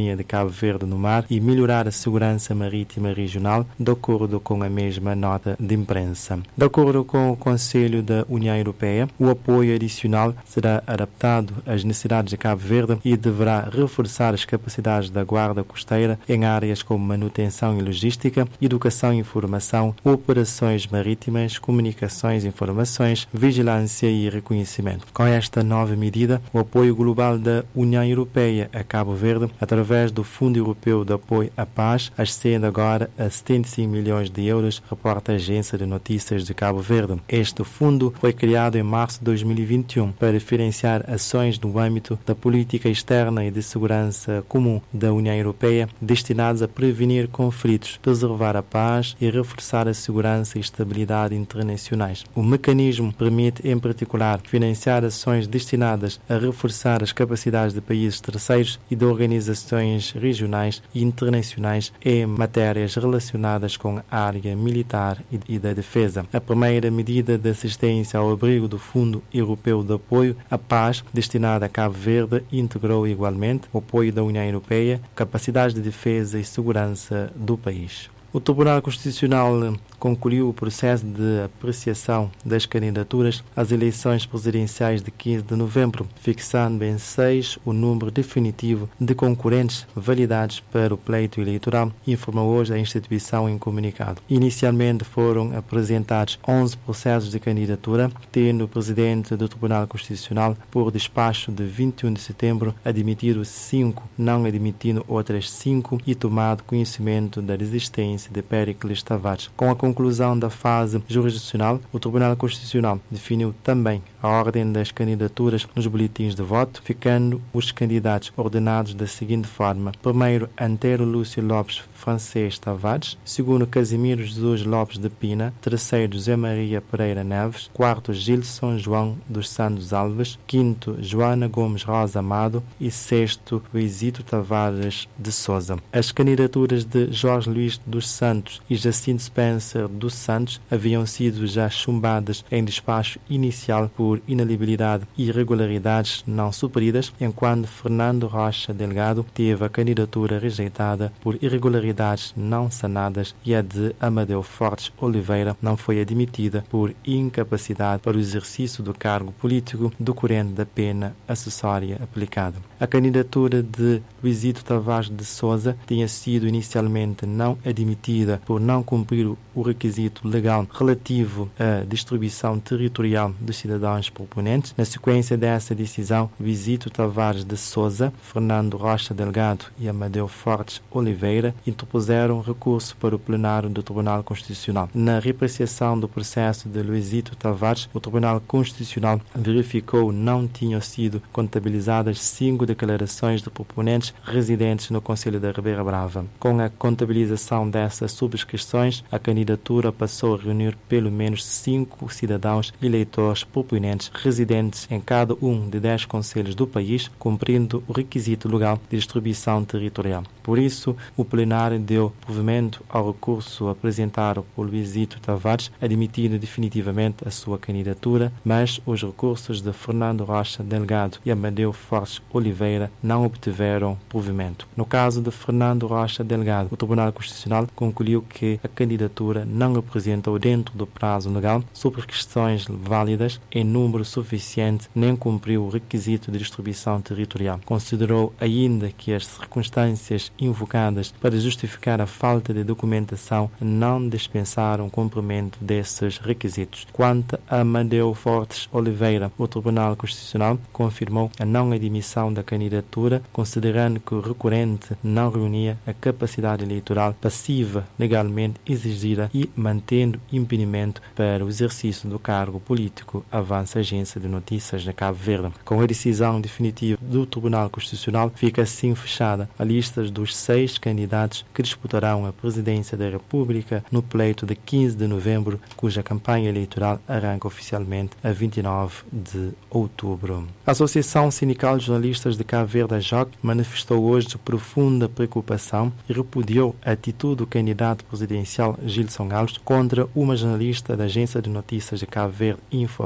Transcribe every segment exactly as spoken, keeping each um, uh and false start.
soberania de Cabo Verde no mar e melhorar a segurança marítima regional, de acordo com a mesma nota de imprensa. De acordo com o Conselho da União Europeia, o apoio adicional será adaptado às necessidades de Cabo Verde e deverá reforçar as capacidades da Guarda Costeira em áreas como manutenção e logística, educação e informação, operações marítimas, comunicações e informações, vigilância e reconhecimento. Com esta nova medida, o apoio global da União Europeia a Cabo Verde, através do Fundo Europeu de Apoio à Paz, ascende agora a setenta e cinco milhões de euros, reporta a Agência de Notícias de Cabo Verde. Este fundo foi criado em março de dois mil e vinte e um para financiar ações no âmbito da política externa e de segurança comum da União Europeia, destinadas a prevenir conflitos, preservar a paz e reforçar a segurança e estabilidade internacionais. O mecanismo permite, em particular, financiar ações destinadas a reforçar as capacidades de países terceiros e de organizações regionais e internacionais em matérias relacionadas com a área militar e da defesa. A primeira medida de assistência ao abrigo do Fundo Europeu de Apoio à Paz, destinada a Cabo Verde, integrou igualmente o apoio da União Europeia, capacidades de defesa e segurança do país. O Tribunal Constitucional concluiu o processo de apreciação das candidaturas às eleições presidenciais de quinze de novembro, fixando em seis o número definitivo de concorrentes validados para o pleito eleitoral, informou hoje a instituição em comunicado. Inicialmente foram apresentados onze processos de candidatura, tendo o presidente do Tribunal Constitucional, por despacho de vinte e um de setembro, admitido cinco, não admitindo outras cinco e tomado conhecimento da desistência de Péricles Tavares. Com a conclusão da fase jurisdicional, o Tribunal Constitucional definiu também a ordem das candidaturas nos boletins de voto, ficando os candidatos ordenados da seguinte forma: primeiro, Antero Lúcio Lopes Francês Tavares; segundo, Casimiro Jesus Lopes de Pina; terceiro, José Maria Pereira Neves; quarto, Gilson João dos Santos Alves; quinto, Joana Gomes Rosa Amado; e sexto, Luizito Tavares de Souza. As candidaturas de Jorge Luís dos Santos e Jacinto Spencer dos Santos haviam sido já chumbadas em despacho inicial por inalibilidade e irregularidades não supridas, enquanto Fernando Rocha Delgado teve a candidatura rejeitada por irregularidades não sanadas e a de Amadeu Fortes Oliveira não foi admitida por incapacidade para o exercício do cargo político decorrente da pena acessória aplicada. A candidatura de Luizito Tavares de Souza tinha sido inicialmente não admitida por não cumprir o requisito legal relativo à distribuição territorial dos cidadãos proponentes. Na sequência dessa decisão, Luizito Tavares de Souza, Fernando Rocha Delgado e Amadeu Fortes Oliveira interpuseram recurso para o plenário do Tribunal Constitucional. Na reapreciação do processo de Luizito Tavares, o Tribunal Constitucional verificou não tinham sido contabilizadas cinco declarações de proponentes residentes no Conselho da Ribeira Brava. Com a contabilização dessas subscrições, a candidatura passou a reunir pelo menos cinco cidadãos eleitores proponentes residentes em cada um de dez concelhos do país, cumprindo o requisito legal de distribuição territorial. Por isso, o plenário deu provimento ao recurso apresentado por Luizito Tavares, admitindo definitivamente a sua candidatura, mas os recursos de Fernando Rocha Delgado e Amadeu Fortes Oliveira não obtiveram provimento. No caso de Fernando Rocha Delgado, o Tribunal Constitucional concluiu que a candidatura não apresentou dentro do prazo legal subscrições válidas em número suficiente, nem cumpriu o requisito de distribuição territorial. Considerou ainda que as circunstâncias invocadas para justificar a falta de documentação não dispensaram o cumprimento desses requisitos. Quanto a Amadeu Fortes Oliveira, o Tribunal Constitucional confirmou a não admissão da candidatura, considerando que o recorrente não reunia a capacidade eleitoral passiva legalmente exigida e mantendo impedimento para o exercício do cargo político, avança a Agência de Notícias de Cabo Verde. Com a decisão definitiva do Tribunal Constitucional, fica assim fechada a lista dos seis candidatos que disputarão a presidência da República no pleito de quinze de novembro, cuja campanha eleitoral arranca oficialmente a vinte e nove de outubro. A Associação Sindical de Jornalistas de Cabo Verde, a J O C, manifestou hoje profunda preocupação e repudiou a atitude do candidato presidencial Gilson Alves contra uma jornalista da agência de notícias de Cabo Verde, Infopress,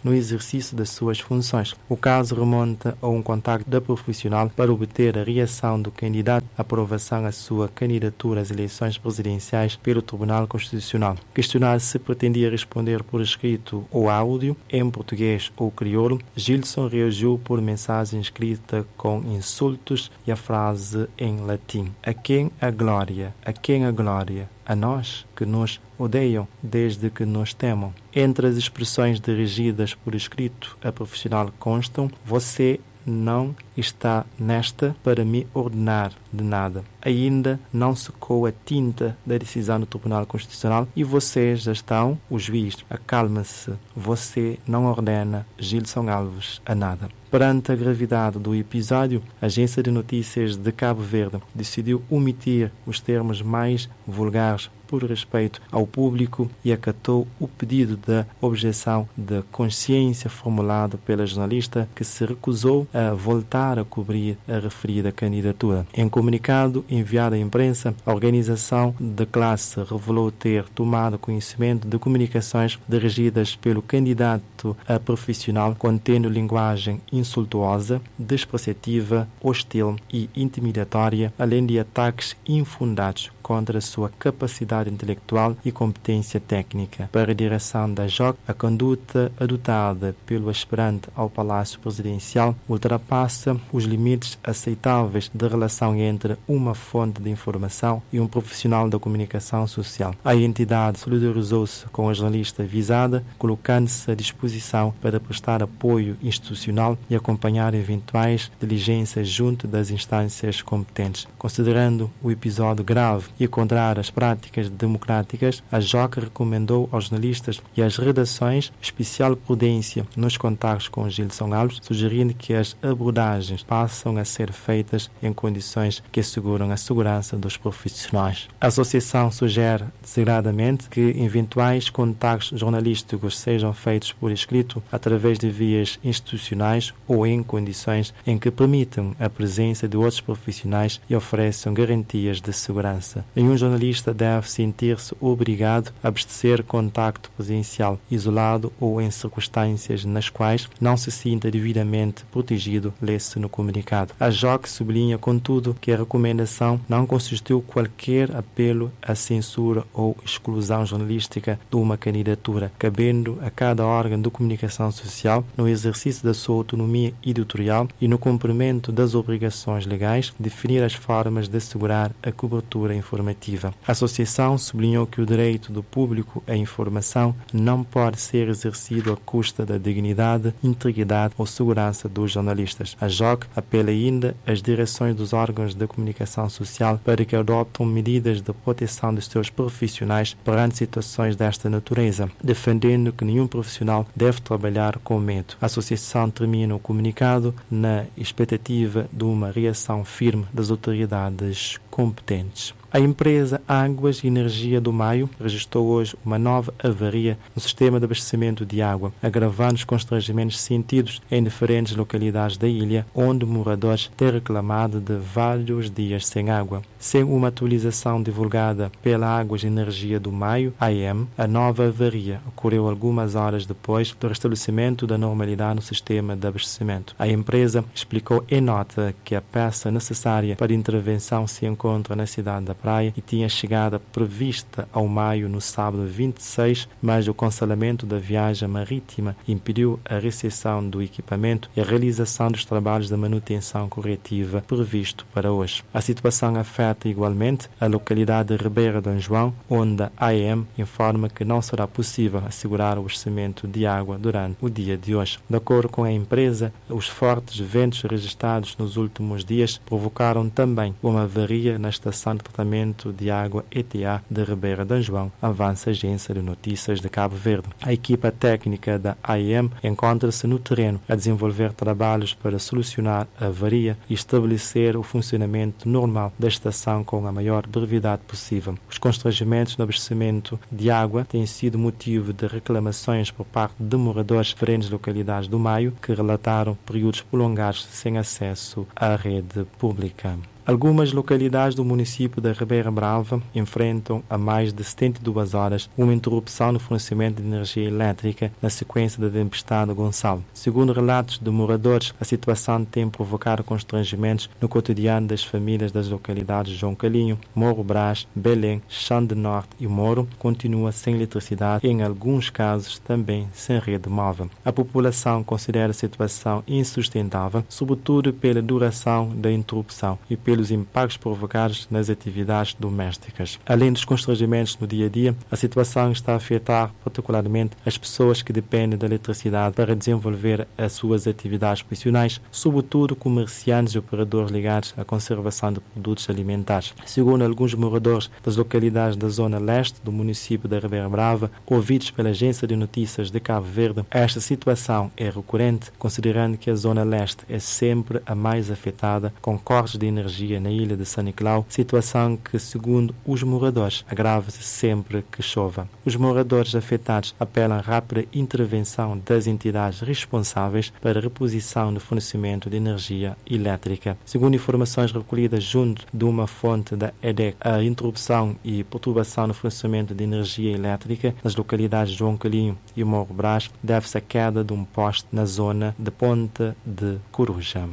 no exercício das suas funções. O caso remonta a um contacto da profissional para obter a reação do candidato à aprovação à sua candidatura às eleições presidenciais pelo Tribunal Constitucional. Questionado se pretendia responder por escrito ou áudio, em português ou crioulo, Gilson reagiu por mensagem escrita com insultos e a frase em latim: "A quem a glória? A quem a glória? A nós que nos odeiam desde que nos temam." Entre as expressões dirigidas por escrito a profissional constam: "Você não está nesta para me ordenar de nada. Ainda não secou a tinta da decisão do Tribunal Constitucional e vocês já estão, o juiz, acalma-se. Você não ordena Gilson Alves a nada." Perante a gravidade do episódio, a Agência de Notícias de Cabo Verde decidiu omitir os termos mais vulgares por respeito ao público e acatou o pedido da objeção de consciência formulado pela jornalista, que se recusou a voltar a cobrir a referida candidatura. Em comunicado enviado à imprensa, a organização de classe revelou ter tomado conhecimento de comunicações dirigidas pelo candidato a profissional contendo linguagem insultuosa, despreciativa, hostil e intimidatória, além de ataques infundados contra a sua capacidade intelectual e competência técnica. Para a direção da J O C, a conduta adotada pelo aspirante ao Palácio Presidencial ultrapassa os limites aceitáveis de relação entre uma fonte de informação e um profissional da comunicação social. A entidade solidarizou-se com a jornalista visada, colocando-se à disposição para prestar apoio institucional e acompanhar eventuais diligências junto das instâncias competentes. Considerando o episódio grave e contrário às práticas democráticas, a J O C recomendou aos jornalistas e às redações especial prudência nos contactos com Gilson Alves, sugerindo que as abordagens passam a ser feitas em condições que asseguram a segurança dos profissionais. A associação sugere desagradamente que eventuais contactos jornalísticos sejam feitos por escrito através de vias institucionais ou em condições em que permitam a presença de outros profissionais e ofereçam garantias de segurança. Nenhum jornalista deve sentir-se obrigado a abstecer contacto presencial, isolado ou em circunstâncias nas quais não se sinta devidamente protegido, lê-se no comunicado. A J O C sublinha, contudo, que a recomendação não constituiu qualquer apelo à censura ou exclusão jornalística de uma candidatura, cabendo a cada órgão de comunicação social, no exercício da sua autonomia editorial e no cumprimento das obrigações legais, definir as formas de assegurar a cobertura informativa. A associação sublinhou que o direito do público à informação não pode ser exercido à custa da dignidade, integridade ou segurança dos jornalistas. A J O C apela ainda às direções dos órgãos de comunicação social para que adotem medidas de proteção dos seus profissionais perante situações desta natureza, defendendo que nenhum profissional deve trabalhar com medo. A associação termina o comunicado na expectativa de uma reação firme das autoridades competentes. A empresa Águas e Energia do Maio registrou hoje uma nova avaria no sistema de abastecimento de água, agravando os constrangimentos sentidos em diferentes localidades da ilha, onde moradores têm reclamado de vários dias sem água. Sem uma atualização divulgada pela Águas e Energia do Maio, A M, a nova avaria ocorreu algumas horas depois do restabelecimento da normalidade no sistema de abastecimento. A empresa explicou em nota que a peça necessária para a intervenção se encontra na cidade da Praia e tinha chegada prevista ao Maio no sábado vinte e seis, mas o cancelamento da viagem marítima impediu a recepção do equipamento e a realização dos trabalhos de manutenção corretiva previsto para hoje. A situação afeta igualmente a localidade de Ribeira do João, onde a A M informa que não será possível assegurar o abastecimento de água durante o dia de hoje. De acordo com a empresa, os fortes ventos registrados nos últimos dias provocaram também uma avaria na estação de tratamento de água E T A de Ribeira do João, avança a Agência de Notícias de Cabo Verde. A equipa técnica da A M encontra-se no terreno a desenvolver trabalhos para solucionar a avaria e estabelecer o funcionamento normal da estação com a maior brevidade possível. Os constrangimentos no abastecimento de água têm sido motivo de reclamações por parte de moradores de diferentes localidades do Maio, que relataram períodos prolongados sem acesso à rede pública. Algumas localidades do município de Ribeira Brava enfrentam há mais de setenta e duas horas uma interrupção no fornecimento de energia elétrica na sequência da tempestade Gonçalo. Segundo relatos de moradores, a situação tem provocado constrangimentos no cotidiano das famílias das localidades João Calinho, Morro Brás, Belém, Chão de Norte e Moro, continua sem eletricidade e, em alguns casos, também sem rede móvel. A população considera a situação insustentável, sobretudo pela duração da interrupção e pelos impactos provocados nas atividades domésticas. Além dos constrangimentos no dia a dia, a situação está a afetar particularmente as pessoas que dependem da eletricidade para desenvolver as suas atividades profissionais, sobretudo comerciantes e operadores ligados à conservação de produtos alimentares. Segundo alguns moradores das localidades da zona leste do município da Ribeira Brava, ouvidos pela agência de notícias de Cabo Verde, esta situação é recorrente, considerando que a zona leste é sempre a mais afetada, com cortes de energia na ilha de São Nicolau, situação que, segundo os moradores, agrava-se sempre que chova. Os moradores afetados apelam à rápida intervenção das entidades responsáveis para a reposição do fornecimento de energia elétrica. Segundo informações recolhidas junto de uma fonte da E D E C, a interrupção e perturbação no fornecimento de energia elétrica nas localidades João Calinho e Morro Brás deve-se à queda de um poste na zona de Ponta de Coruja.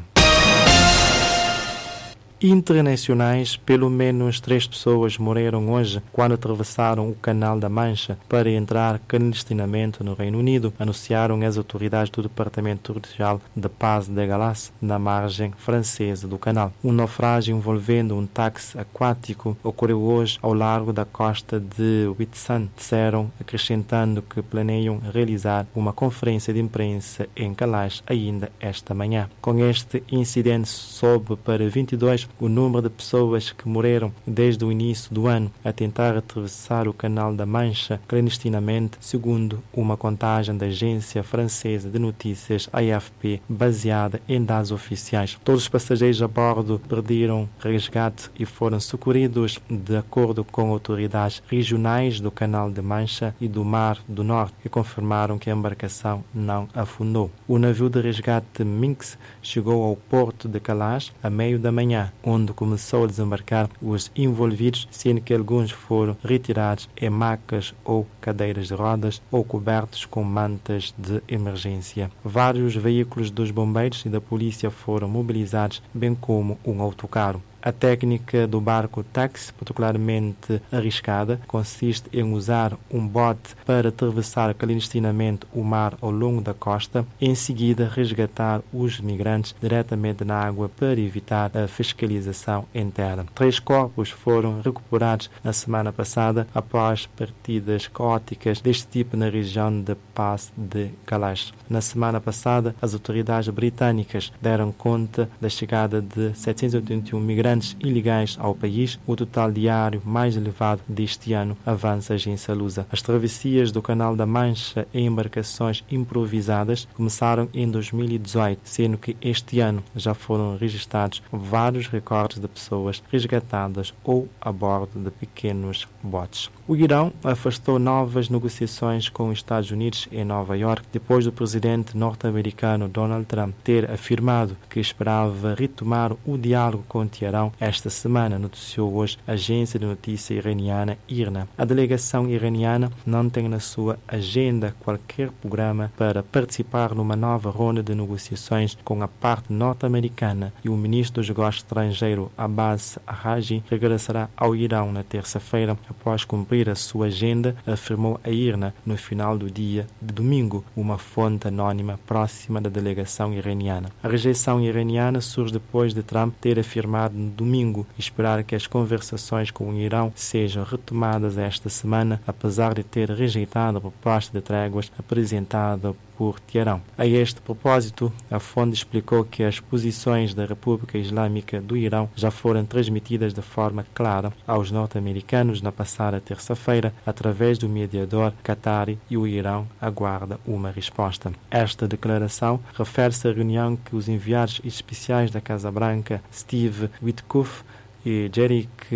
Internacionais, pelo menos três pessoas morreram hoje quando atravessaram o Canal da Mancha para entrar clandestinamente no Reino Unido, anunciaram as autoridades do Departamento Territorial de Pas de Galas, na margem francesa do canal. Um naufrágio envolvendo um táxi aquático ocorreu hoje ao largo da costa de Whitsun, disseram, acrescentando que planeiam realizar uma conferência de imprensa em Calais ainda esta manhã. Com este incidente sobe para vinte e dois o número de pessoas que morreram desde o início do ano a tentar atravessar o Canal da Mancha clandestinamente, segundo uma contagem da agência francesa de notícias A F P, baseada em dados oficiais. Todos os passageiros a bordo perderam resgate e foram socorridos de acordo com autoridades regionais do Canal da Mancha e do Mar do Norte, que confirmaram que a embarcação não afundou. O navio de resgate Minx chegou ao porto de Calais a meio da manhã, onde começou a desembarcar os envolvidos, sendo que alguns foram retirados em macas ou cadeiras de rodas ou cobertos com mantas de emergência. Vários veículos dos bombeiros e da polícia foram mobilizados, bem como um autocarro. A técnica do barco táxi, particularmente arriscada, consiste em usar um bote para atravessar clandestinamente o mar ao longo da costa e, em seguida, resgatar os migrantes diretamente na água para evitar a fiscalização interna. Três corpos foram recuperados na semana passada após partidas caóticas deste tipo na região de Pas de Calais. Na semana passada, as autoridades britânicas deram conta da chegada de setecentos e oitenta e um migrantes ilegais ao país, o total diário mais elevado deste ano, avança a agência Lusa. As travessias do Canal da Mancha em embarcações improvisadas começaram em dois mil e dezoito, sendo que este ano já foram registrados vários recordes de pessoas resgatadas ou a bordo de pequenos botes. O Irão afastou novas negociações com os Estados Unidos em Nova York, depois do presidente norte-americano Donald Trump ter afirmado que esperava retomar o diálogo com Teherão esta semana, noticiou hoje a agência de notícia iraniana I R N A. A delegação iraniana não tem na sua agenda qualquer programa para participar numa nova ronda de negociações com a parte norte-americana e o ministro dos negócios estrangeiros Abbas Araghchi regressará ao Irão na terça-feira após cumprir a sua agenda, afirmou a I R N A no final do dia de domingo, uma fonte anônima próxima da delegação iraniana. A rejeição iraniana surge depois de Trump ter afirmado no domingo e esperar que as conversações com o Irão sejam retomadas esta semana, apesar de ter rejeitado a proposta de tréguas apresentada por Teherão. A este propósito, a fonte explicou que as posições da República Islâmica do Irão já foram transmitidas de forma clara aos norte-americanos na passada terça-feira através do mediador Qatari e o Irão aguarda uma resposta. Esta declaração refere-se à reunião que os enviados especiais da Casa Branca, Steve Witkoff e Jerick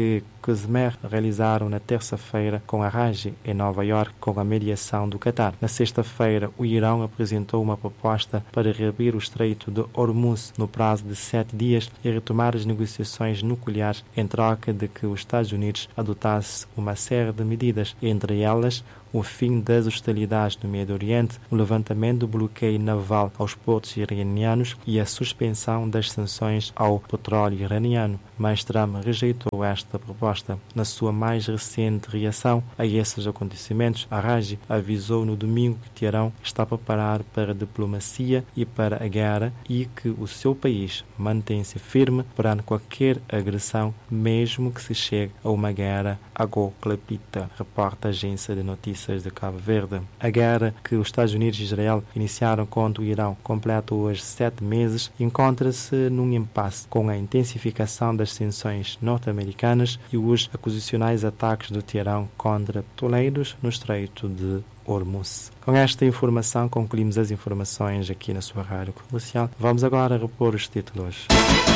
que os M E R realizaram na terça-feira com a Raji em Nova Iorque com a mediação do Qatar. Na sexta-feira, o Irão apresentou uma proposta para reabrir o Estreito de Hormuz no prazo de sete dias e retomar as negociações nucleares em troca de que os Estados Unidos adotasse uma série de medidas, entre elas o fim das hostilidades no Médio Oriente, o levantamento do bloqueio naval aos portos iranianos e a suspensão das sanções ao petróleo iraniano. Mas Trump rejeitou esta proposta. Na sua mais recente reação a esses acontecimentos, a Raji avisou no domingo que Teherão está preparado para a diplomacia e para a guerra e que o seu país mantém-se firme perante qualquer agressão, mesmo que se chegue a uma guerra agoclepita, reporta a agência de notícias de Cabo Verde. A guerra que os Estados Unidos e Israel iniciaram contra o Irão completa hoje sete meses e encontra-se num impasse com a intensificação das sanções norte-americanas e os acusacionais ataques do Teherão contra petroleiros no Estreito de Hormuz. Com esta informação concluímos as informações aqui na sua rádio comercial. Vamos agora repor os títulos.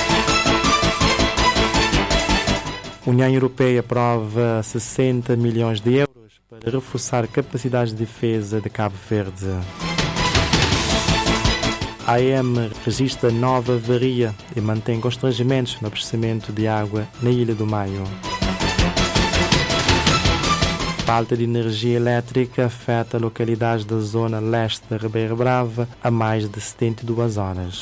A União Europeia aprova sessenta milhões de euros para reforçar a capacidade de defesa de Cabo Verde. A A M registra nova avaria e mantém constrangimentos no abastecimento de água na Ilha do Maio. Falta de energia elétrica afeta localidades da zona leste da Ribeira Brava há mais de setenta e duas horas.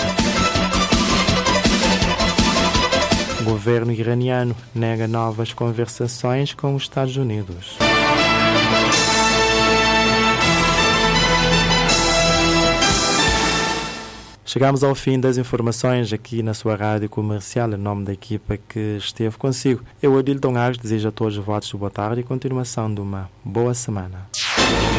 O governo iraniano nega novas conversações com os Estados Unidos. Chegamos ao fim das informações aqui na sua rádio comercial, em nome da equipa que esteve consigo. Eu, Adilton Ares, desejo a todos votos de boa tarde e continuação de uma boa semana.